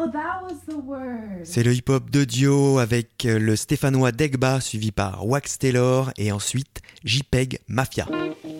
Oh, that was the word. C'est le hip-hop de Dio avec le stéphanois Degba suivi par Wax Taylor et ensuite JPEG Mafia.